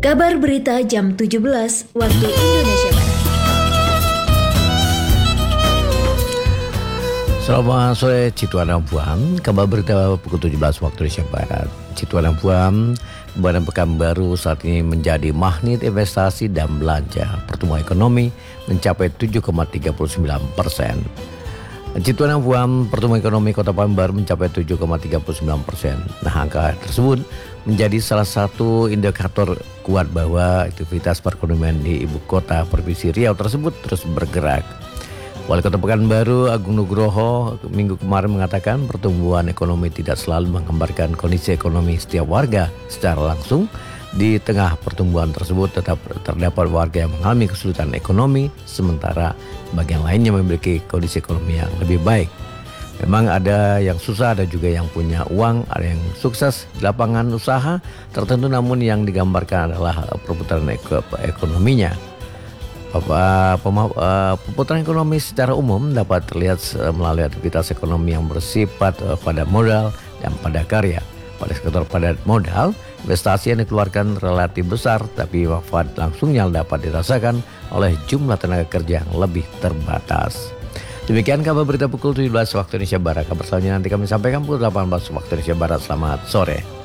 Kabar berita jam 17 waktu Indonesia Barat. Selamat sore Cituan Ampuan. Kabar berita pukul 17 waktu Indonesia Barat. Cituan Ampuan, Badan Pekanbaru saat ini menjadi magnet investasi dan belanja. Pertumbuhan ekonomi mencapai 7,39%. Cituan Ampuan, pertumbuhan ekonomi Kota Pekanbaru mencapai 7,39%. Nah, angka tersebut menjadi salah satu indikator kuat bahwa aktivitas perekonomian di ibu kota Provinsi Riau tersebut terus bergerak. Wali Kota Pekanbaru Agung Nugroho minggu kemarin mengatakan pertumbuhan ekonomi tidak selalu menggambarkan kondisi ekonomi setiap warga secara langsung. Di tengah pertumbuhan tersebut tetap terdapat warga yang mengalami kesulitan ekonomi, sementara bagian lainnya memiliki kondisi ekonomi yang lebih baik. Memang ada yang susah, ada juga yang punya uang, ada yang sukses di lapangan usaha tertentu, namun yang digambarkan adalah perputaran ekonominya. Perputaran ekonomi secara umum dapat terlihat melalui aktivitas ekonomi yang bersifat pada modal dan pada karya. Pada sektor padat modal, investasi yang dikeluarkan relatif besar, tapi manfaat langsungnya dapat dirasakan oleh jumlah tenaga kerja yang lebih terbatas. Demikian kabar berita pukul 17 waktu Indonesia Barat. Kabar selanjutnya nanti kami sampaikan pukul 18 waktu Indonesia Barat. Selamat sore.